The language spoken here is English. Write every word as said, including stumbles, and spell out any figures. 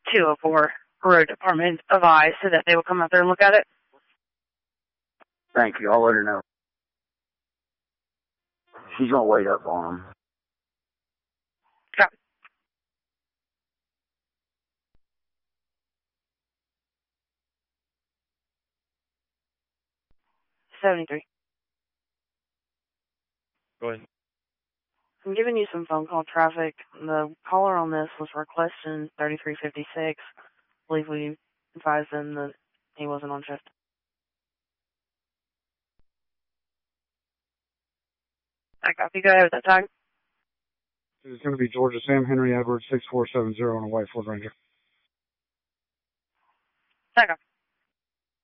two oh four Road Department of I so that they will come out there and look at it. Thank you. I'll let her know. She's going to wait up on them. Got it. seventy-three. Go ahead. I'm giving you some phone call traffic. The caller on this was requesting thirty-three fifty-six. I believe we advised him that he wasn't on shift. I copy. Go ahead with that time. It's going to be Georgia Sam Henry Edwards, six four seven zero on a white Ford Ranger. I copy.